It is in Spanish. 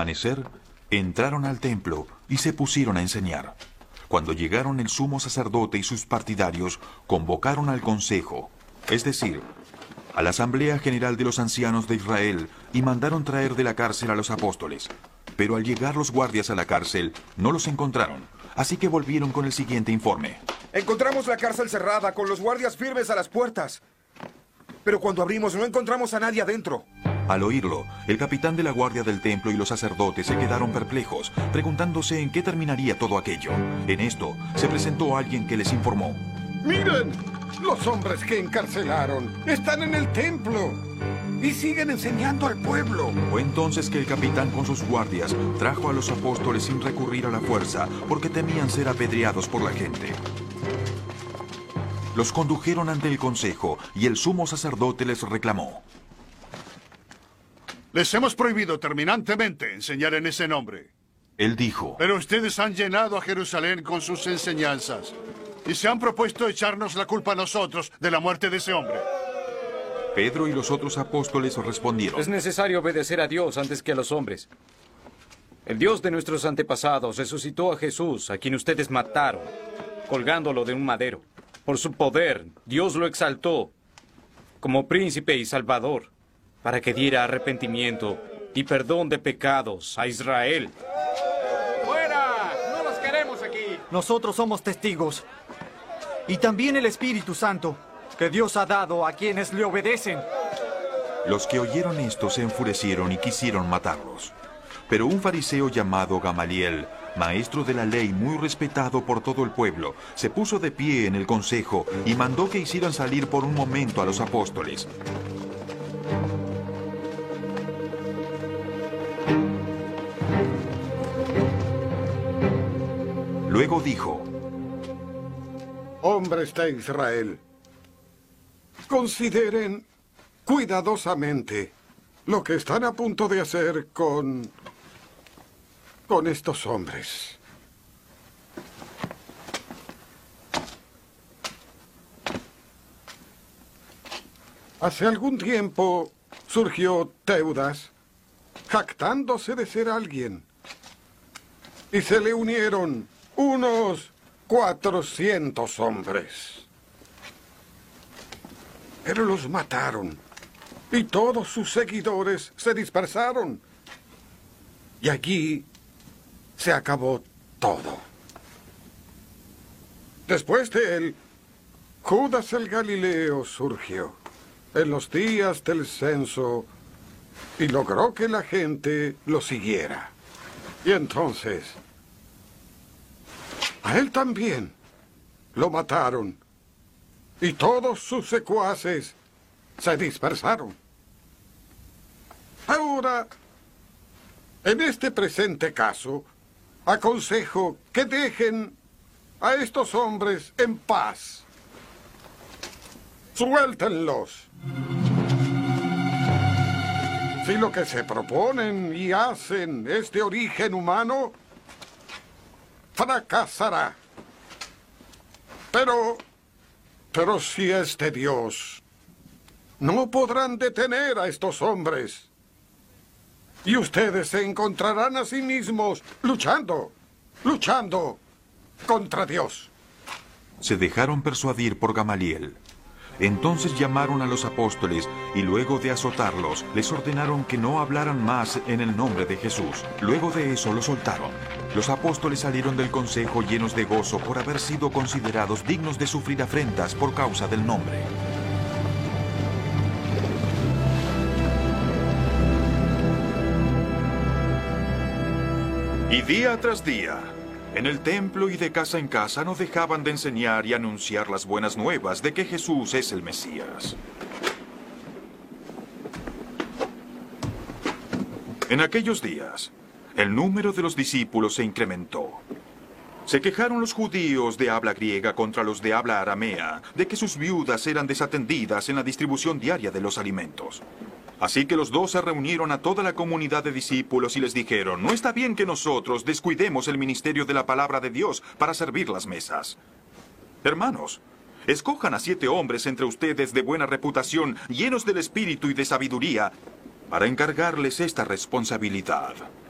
amanecer, entraron al templo y se pusieron a enseñar. Cuando llegaron el sumo sacerdote y sus partidarios, convocaron al consejo, es decir, a la Asamblea General de los Ancianos de Israel, y mandaron traer de la cárcel a los apóstoles. Pero al llegar los guardias a la cárcel, no los encontraron, así que volvieron con el siguiente informe. Encontramos la cárcel cerrada, con los guardias firmes a las puertas. Pero cuando abrimos no encontramos a nadie adentro. Al oírlo, el capitán de la guardia del templo y los sacerdotes se quedaron perplejos, preguntándose en qué terminaría todo aquello. En esto, se presentó alguien que les informó. ¡Miren! Los hombres que encarcelaron están en el templo y siguen enseñando al pueblo. Fue entonces que el capitán con sus guardias trajo a los apóstoles sin recurrir a la fuerza, porque temían ser apedreados por la gente. Los condujeron ante el consejo y el sumo sacerdote les reclamó. Les hemos prohibido terminantemente enseñar en ese nombre. Él dijo. Pero ustedes han llenado a Jerusalén con sus enseñanzas y se han propuesto echarnos la culpa a nosotros de la muerte de ese hombre. Pedro y los otros apóstoles respondieron. Es necesario obedecer a Dios antes que a los hombres. El Dios de nuestros antepasados resucitó a Jesús, a quien ustedes mataron, colgándolo de un madero. Por su poder, Dios lo exaltó como príncipe y salvador, para que diera arrepentimiento y perdón de pecados a Israel. ¡Fuera! ¡No los queremos aquí! Nosotros somos testigos. Y también el Espíritu Santo, que Dios ha dado a quienes le obedecen. Los que oyeron esto se enfurecieron y quisieron matarlos. Pero un fariseo llamado Gamaliel, maestro de la ley muy respetado por todo el pueblo, se puso de pie en el consejo y mandó que hicieran salir por un momento a los apóstoles. Luego dijo: Hombres de Israel, consideren cuidadosamente lo que están a punto de hacer con estos hombres. Hace algún tiempo surgió Teudas, jactándose de ser alguien, y se le unieron unos 400 hombres. Pero los mataron, y todos sus seguidores se dispersaron. Y allí se acabó todo. Después de él, Judas el Galileo surgió en los días del censo y logró que la gente lo siguiera. Y entonces, a él también lo mataron, y todos sus secuaces se dispersaron. Ahora, en este presente caso, aconsejo que dejen a estos hombres en paz. Suéltenlos. Si lo que se proponen y hacen es de origen humano, fracasará. Pero si es de Dios, no podrán detener a estos hombres. Y ustedes se encontrarán a sí mismos luchando contra Dios. Se dejaron persuadir por Gamaliel. Entonces llamaron a los apóstoles y luego de azotarlos, les ordenaron que no hablaran más en el nombre de Jesús. Luego de eso los soltaron. Los apóstoles salieron del consejo llenos de gozo por haber sido considerados dignos de sufrir afrentas por causa del nombre. Y día tras día, en el templo y de casa en casa no dejaban de enseñar y anunciar las buenas nuevas de que Jesús es el Mesías. En aquellos días, el número de los discípulos se incrementó. Se quejaron los judíos de habla griega contra los de habla aramea de que sus viudas eran desatendidas en la distribución diaria de los alimentos. Así que los dos se reunieron a toda la comunidad de discípulos y les dijeron: no está bien que nosotros descuidemos el ministerio de la palabra de Dios para servir las mesas. Hermanos, escojan a 7 hombres entre ustedes de buena reputación, llenos del espíritu y de sabiduría, para encargarles esta responsabilidad.